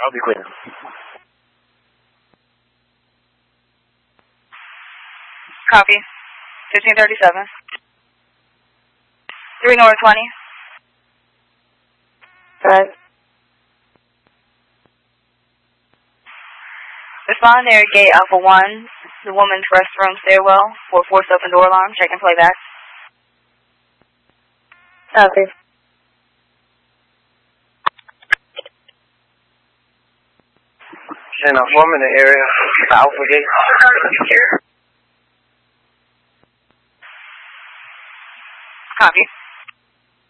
I'll be clear. Copy. 1537. 3 North 20. Right. Respond there, gate Alpha 1, the woman's restroom stairwell, for forced open door alarm. Check and play back. Copy. And I'm in the area, Alpha Gate. Copy.